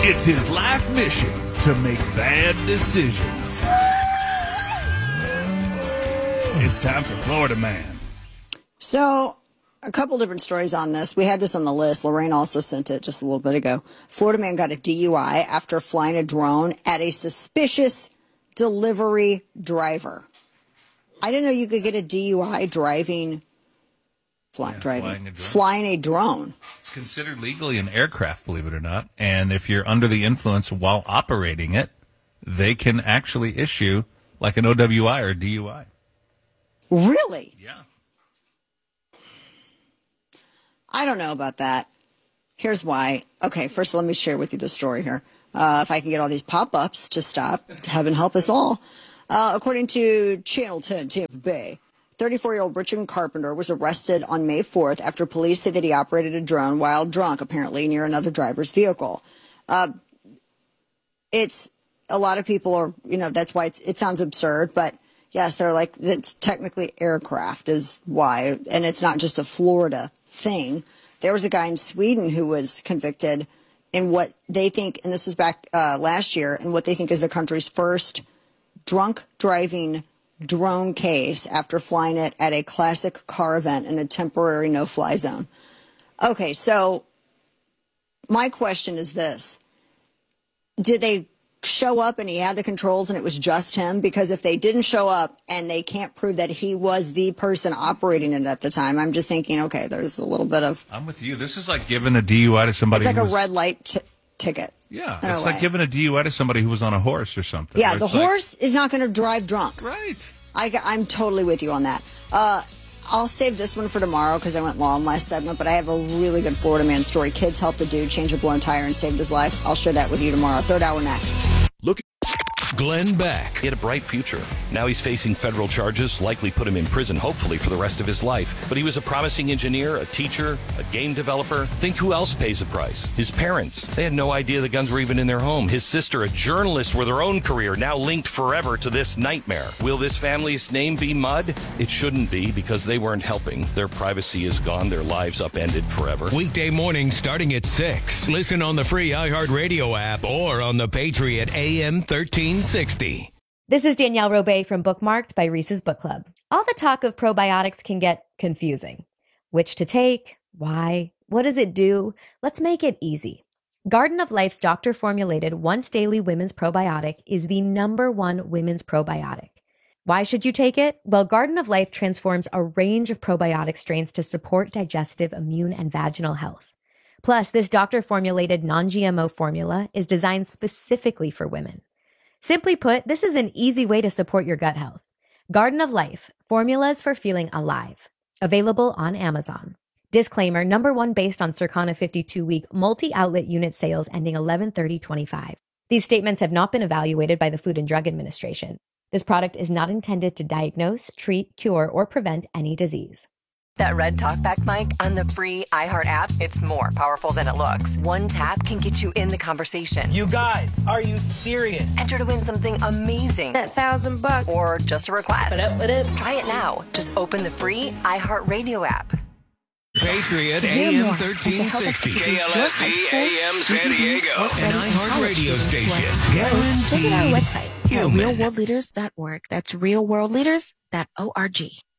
It's his life mission to make bad decisions. It's time for Florida Man. So, a couple different stories on this. We had this on the list. Lorraine also sent it just a little bit ago. Florida man got a DUI after flying a drone at a suspicious delivery driver. I didn't know you could get a DUI flying a drone. It's considered legally an aircraft, believe it or not. And if you're under the influence while operating it, they can actually issue like an OWI or a DUI. Really? Yeah. I don't know about that. Here's why. Okay, first let me share with you the story here. If I can get all these pop-ups to stop, heaven help us all. According to Channel 10 Tampa Bay, 34-year-old Richard Carpenter was arrested on May 4th after police say that he operated a drone while drunk, apparently, near another driver's vehicle. It's a lot of people are, that's why it sounds absurd, but yes, they're like, it's technically aircraft is why, and it's not just a Florida thing. There was a guy in Sweden who was convicted in what they think, and this is back last year, in what they think is the country's first drunk driving drone case after flying it at a classic car event in a temporary no-fly zone. Okay, so my question is this. Did they show up and he had the controls and it was just him? Because if they didn't show up and they can't prove that he was the person operating it at the time, I'm just thinking, okay, there's a little bit of... I'm with you. This is like giving a DUI to somebody It's like a red light ticket. Yeah, it's like giving a DUI to somebody who was on a horse or something. Yeah, the horse is not going to drive drunk. Right. I'm totally with you on that. I'll save this one for tomorrow because I went long last segment, but I have a really good Florida man story. Kids helped a dude change a blown tire and saved his life. I'll share that with you tomorrow. Third hour next. Look at Glenn Beck. He had a bright future. Now he's facing federal charges, likely put him in prison, hopefully for the rest of his life. But he was a promising engineer, a teacher, a game developer. Think who else pays the price? His parents. They had no idea the guns were even in their home. His sister, a journalist with her own career, now linked forever to this nightmare. Will this family's name be mud? It shouldn't be, because they weren't helping. Their privacy is gone. Their lives upended forever. Weekday mornings starting at 6. Listen on the free iHeartRadio app or on the Patriot AM 1360. This is Danielle Robay from Bookmarked by Reese's Book Club. All the talk of probiotics can get confusing. Which to take? Why? What does it do? Let's make it easy. Garden of Life's doctor-formulated once daily women's probiotic is the #1 women's probiotic. Why should you take it? Well, Garden of Life transforms a range of probiotic strains to support digestive, immune, and vaginal health. Plus, this doctor-formulated non-GMO formula is designed specifically for women. Simply put, this is an easy way to support your gut health. Garden of Life, formulas for feeling alive. Available on Amazon. Disclaimer, #1 based on Circana 52-week multi-outlet unit sales ending 11/30/25. These statements have not been evaluated by the Food and Drug Administration. This product is not intended to diagnose, treat, cure, or prevent any disease. That red talkback mic on the free iHeart app, it's more powerful than it looks. One tap can get you in the conversation. You guys, are you serious? Enter to win something amazing. That $1,000. Or just a request. What up? Try it now. Just open the free iHeartRadio app. Patriot AM 1360. KLSD AM San Diego. An iHeart radio station. Guaranteed. Visit our website at human. realworldleaders.org. That's realworldleaders.org.